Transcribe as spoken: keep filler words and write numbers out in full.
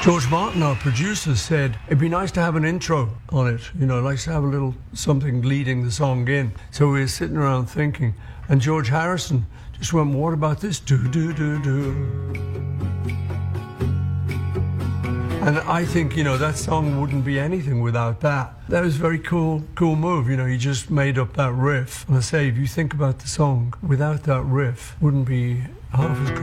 George Martin, our producer, said it'd be nice to have an intro on it, you know, nice to have a little something leading the song in. So we were sitting around thinking, and George Harrison just went, what about this? Do, do, do, do. And I think, you know, that song wouldn't be anything without that. That was a very cool, cool move. You know, he just made up that riff. And I say, if you think about the song, without that riff, wouldn't be half as great.